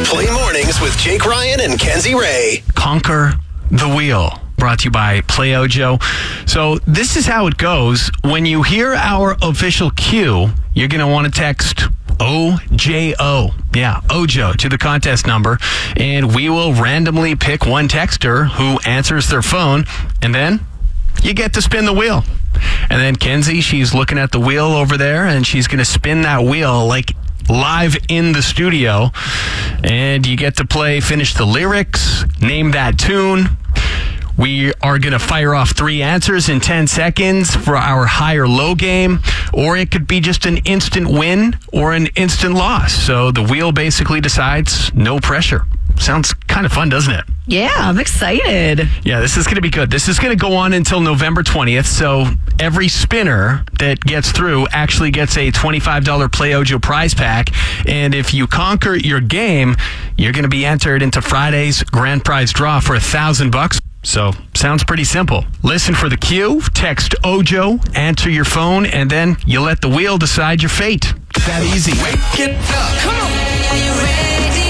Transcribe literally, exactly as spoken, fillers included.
Play Mornings with Jake Ryan and Kenzie Ray. Conquer the Wheel. Brought to you by Play Ojo. So this is how it goes. When you hear our official cue, you're going to want to text O J O. Yeah, Ojo to the contest number. And we will randomly pick one texter who answers their phone. And then you get to spin the wheel. And then Kenzie, she's looking at the wheel over there, and she's going to spin that wheel like live in the studio. And you get to play Finish the Lyrics, Name That Tune. We are going to fire off three answers in ten seconds for our high or low game, or it could be just an instant win or an instant loss. So the wheel basically decides, no pressure. Sounds kind of fun, doesn't it? Yeah, I'm excited. Yeah, this is going to be good. This is going to go on until November twentieth, so every spinner that gets through actually gets a twenty-five dollars Play Ojo prize pack, and if you conquer your game, you're going to be entered into Friday's grand prize draw for a thousand bucks. So, sounds pretty simple. Listen for the cue, text Ojo, answer your phone, and then you let the wheel decide your fate. That easy. Wake it up. Come on. Are you ready?